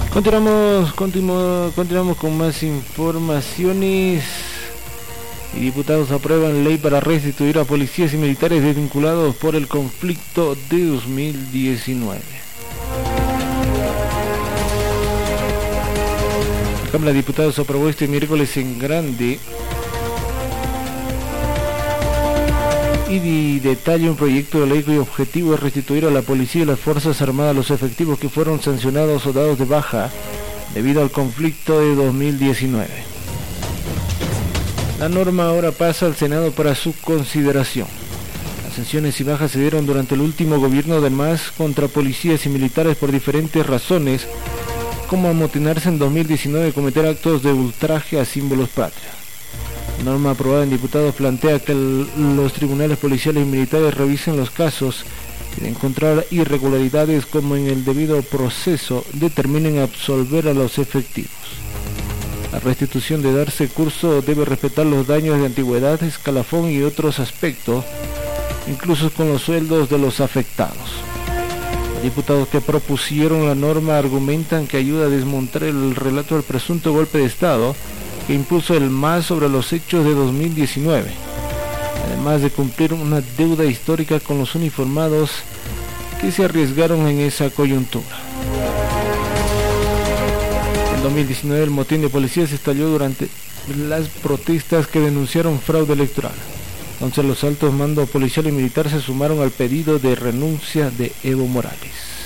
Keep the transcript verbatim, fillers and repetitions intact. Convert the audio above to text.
Continuamos, continu- continuamos con más informaciones. Y diputados aprueban ley para restituir a policías y militares desvinculados por el conflicto de dos mil diecinueve. La Cámara de Diputados aprobó este miércoles en grande y detalla un proyecto de ley cuyo objetivo es restituir a la policía y las fuerzas armadas los efectivos que fueron sancionados o dados de baja debido al conflicto de dos mil diecinueve. La norma ahora pasa al Senado para su consideración. Las sanciones y bajas se dieron durante el último gobierno de MAS contra policías y militares por diferentes razones, como amotinarse en dos mil diecinueve y cometer actos de ultraje a símbolos patrios. La norma aprobada en diputados plantea que el, los tribunales policiales y militares revisen los casos y de encontrar irregularidades como en el debido proceso determinen absolver a los efectivos. La restitución de darse curso debe respetar los daños de antigüedad, escalafón y otros aspectos, incluso con los sueldos de los afectados. Los diputados que propusieron la norma argumentan que ayuda a desmontar el relato del presunto golpe de Estado que impuso el MAS sobre los hechos de dos mil diecinueve, además de cumplir una deuda histórica con los uniformados que se arriesgaron en esa coyuntura. En dos mil diecinueve el motín de policías estalló durante las protestas que denunciaron fraude electoral. Entonces los altos mandos policial y militar se sumaron al pedido de renuncia de Evo Morales.